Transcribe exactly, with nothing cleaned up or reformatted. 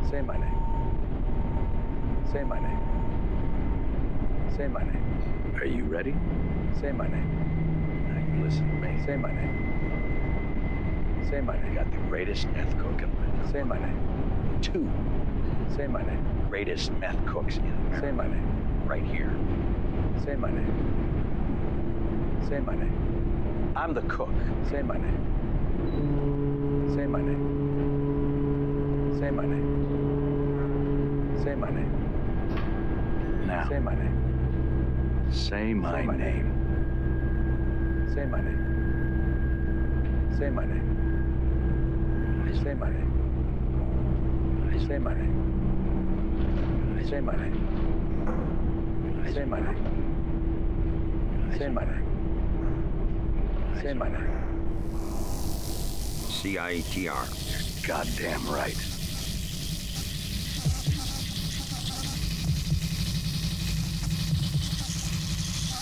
Say my name. Say my name. Say my name. Are you ready? Say my name. Now you listen to me. Say my name. Say my I name. got the greatest meth cook in America. Say my name. Two Say my name. greatest meth cooks in America. Say my name. Right here. Say my name. Say my name. I'm the cook. Say my name. Say my name. Say my name. Say my name. Now, Say my name. say my Say my name. Say my name. Say my name. Say my name. Say my name. Say my name. Say my name. Say my name. Say my name. C I E T R. Goddamn right.